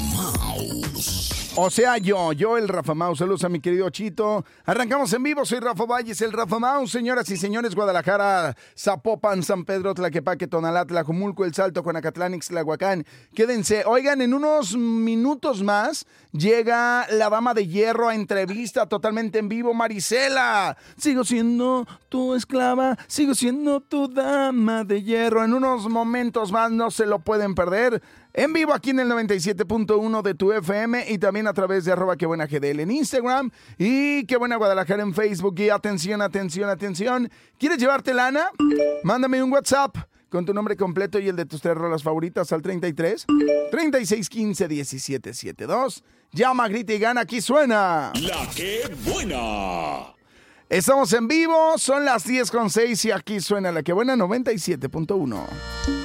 Mouse. O sea, yo el Rafa Mouse. Saludos a mi querido Chito. Arrancamos en vivo. Soy Rafa Valles, el Rafa Mouse. Señoras y señores, Guadalajara, Zapopan, San Pedro, Tlaquepaque, Tonalá, Tlajumulco, El Salto, Conacatlán, Ixtlahuacán. Quédense. Oigan, en unos minutos más llega la dama de hierro a entrevista totalmente en vivo. Marisela, sigo siendo tu esclava, sigo siendo tu dama de hierro. En unos momentos más, no se lo pueden perder. En vivo aquí en el 97.1 de tu FM y también a través de @quebuenagdl en Instagram y Qué Buena Guadalajara en Facebook. Y atención, atención, atención. ¿Quieres llevarte lana? Mándame un WhatsApp con tu nombre completo y el de tus 3 rolas favoritas al 33 36 15 17 72. Llama, grita y gana. Aquí suena La que buena. Estamos en vivo, son las 10:06 y aquí suena La que buena 97.1.